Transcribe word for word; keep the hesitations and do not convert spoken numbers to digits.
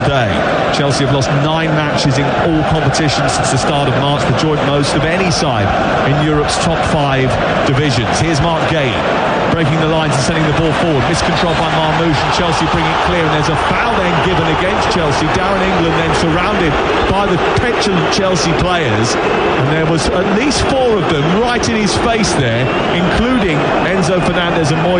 Day. Chelsea have lost nine matches in all competitions since the start of March, the joint most of any side in Europe's top five divisions. Here's Mark Gay breaking the lines and sending the ball forward. Miscontrolled by Marmoush, and Chelsea bring it clear, and there's a foul then given against Chelsea. Darren England then surrounded by the petulant Chelsea players, and there was at least four of them right in his face there, including Enzo Fernandez and Moise